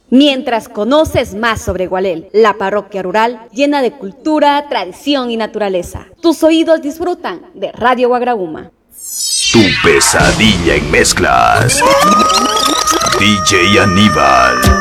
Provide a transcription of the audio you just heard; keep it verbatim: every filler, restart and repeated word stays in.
Mientras conoces más sobre Gualel, la parroquia rural llena de cultura, tradición y naturaleza. Tus oídos disfrutan de Radio Guagrauma. Tu pesadilla en mezclas. D J Aníbal.